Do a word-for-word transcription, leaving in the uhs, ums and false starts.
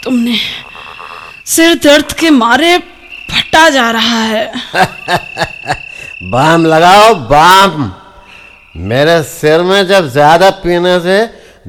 तुमने। सिर दर्द के मारे फटा जा रहा है। बाम लगाओ बाम। मेरे सिर में जब ज्यादा पीने से